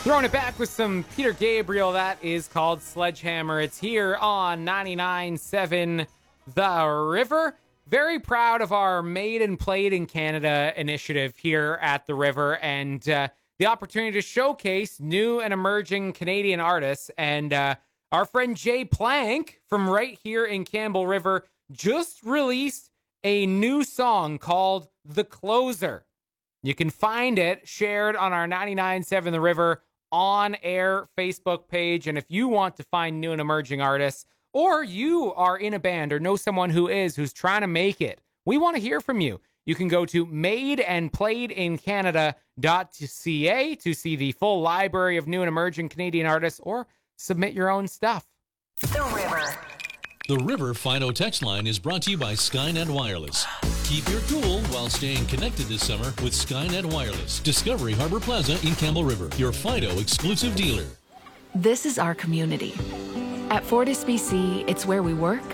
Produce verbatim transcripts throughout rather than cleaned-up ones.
Throwing it back with some Peter Gabriel. That is called Sledgehammer. It's here on ninety-nine point seven The River. Very proud of our Made and Played in Canada initiative here at The River, and uh, the opportunity to showcase new and emerging Canadian artists. And uh, our friend Jay Plank from right here in Campbell River just released a new song called The Closer. You can find it shared on our ninety-nine point seven The River on-air Facebook page. And if you want to find new and emerging artists, or you are in a band or know someone who is, who's trying to make it, we want to hear from you. You can go to made and played in canada dot c a to see the full library of new and emerging Canadian artists, or submit your own stuff. The River. The River Fido text line is brought to you by Skynet Wireless. Keep your cool while staying connected this summer with Skynet Wireless. Discovery Harbor Plaza in Campbell River, your Fido exclusive dealer. This is our community. At Fortis B C, it's where we work,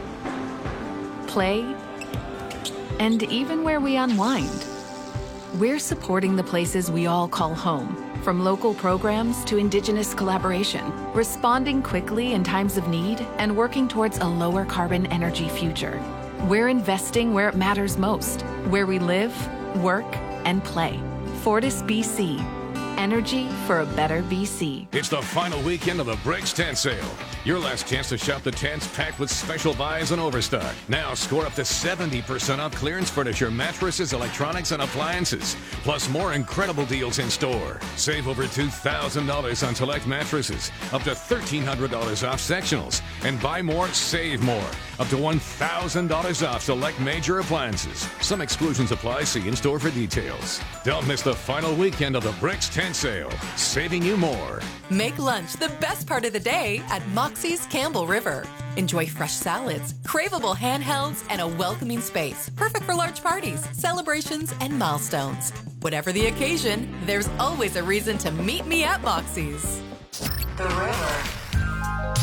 play, and even where we unwind. We're supporting the places we all call home, from local programs to Indigenous collaboration, responding quickly in times of need and working towards a lower carbon energy future. We're investing where it matters most, where we live, work, and play. Fortis B C. Energy for a better B C. It's the final weekend of the Bricks Tent Sale. Your last chance to shop the tents packed with special buys and overstock. Now score up to seventy percent off clearance furniture, mattresses, electronics, and appliances. Plus more incredible deals in store. Save over two thousand dollars on select mattresses. Up to one thousand three hundred dollars off sectionals. And buy more, save more. Up to one thousand dollars off select major appliances. Some exclusions apply. See in store for details. Don't miss the final weekend of the Bricks Tent Sale. Saving you more. Make lunch the best part of the day at Moxie's Campbell River. Enjoy fresh salads, craveable handhelds, and a welcoming space. Perfect for large parties, celebrations, and milestones. Whatever the occasion, there's always a reason to meet me at Moxie's. The River.